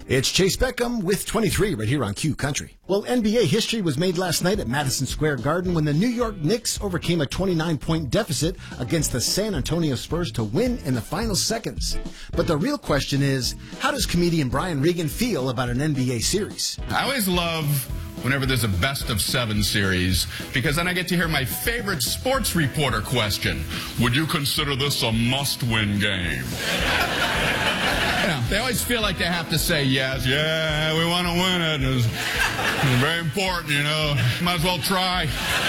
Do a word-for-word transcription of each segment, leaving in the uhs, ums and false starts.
It's Chase Beckham with twenty-three right here on Q Country. Well, N B A history was made last night at Madison Square Garden when the New York Knicks overcame a twenty-nine point deficit against the San Antonio Spurs to win in the final seconds. But the real question is, how does comedian Brian Regan feel about an N B A series? I always love whenever there's a best of seven series, because then I get to hear my favorite sports reporter question. Would you consider this a must-win game? You know, they always feel like they have to say yes. Yeah, we want to win it. It's, it's very important, you know. Might as well try.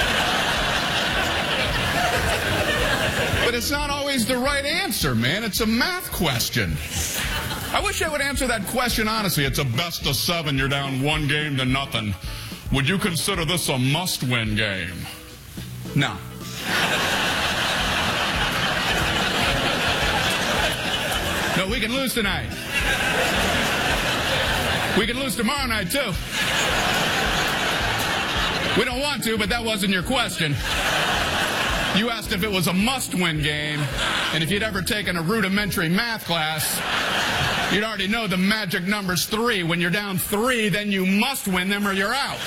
But it's not always the right answer, man. It's a math question. I wish I would answer that question honestly. It's a best of seven. You're down one game to nothing. Would you consider this a must-win game? No. No, we can lose tonight. We can lose tomorrow night, too. We don't want to, but that wasn't your question. You asked if it was a must-win game, and if you'd ever taken a rudimentary math class, you'd already know the magic number's three. When you're down three, then you must win them or you're out.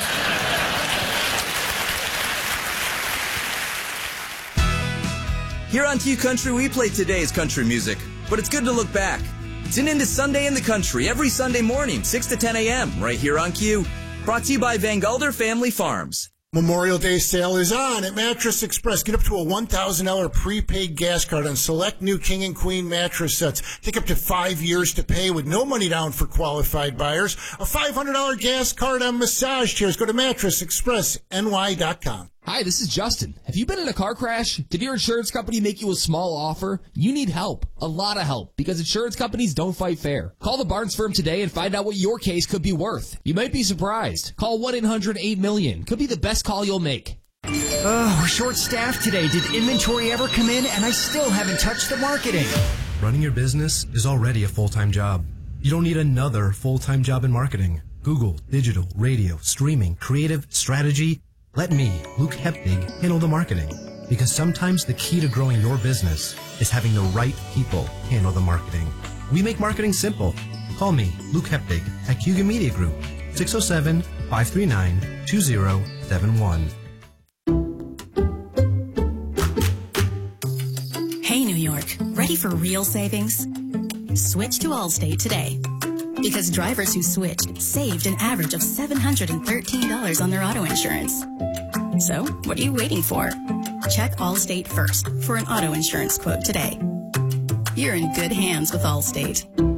Here on Q Country, we play today's country music, but it's good to look back. Tune in to Sunday in the Country every Sunday morning, six to ten a.m., right here on Q. Brought to you by Van Gulder Family Farms. Memorial Day sale is on at Mattress Express. Get up to a one thousand dollars prepaid gas card on select new King and Queen mattress sets. Take up to five years to pay with no money down for qualified buyers. A five hundred dollars gas card on massage chairs. Go to mattress express N Y dot com. Hi, this is Justin. Have you been in a car crash? Did your insurance company make you a small offer? You need help. A lot of help, because insurance companies don't fight fair. Call the Barnes firm today and find out what your case could be worth. You might be surprised. Call one eight hundred eight million. Could be the best call you'll make. Oh, we're short-staffed today. Did inventory ever come in? And I still haven't touched the marketing. Running your business is already a full-time job. You don't need another full-time job in marketing. Google, digital, radio, streaming, creative, strategy. Let me, Luke Hepdig, handle the marketing. Because sometimes the key to growing your business is having the right people handle the marketing. We make marketing simple. Call me, Luke Hepdig, at Cugan Media Group, six oh seven, five three nine, two oh seven one. Hey, New York, ready for real savings? Switch to Allstate today. Because drivers who switched saved an average of seven hundred thirteen dollars on their auto insurance. So, what are you waiting for? Check Allstate first for an auto insurance quote today. You're in good hands with Allstate.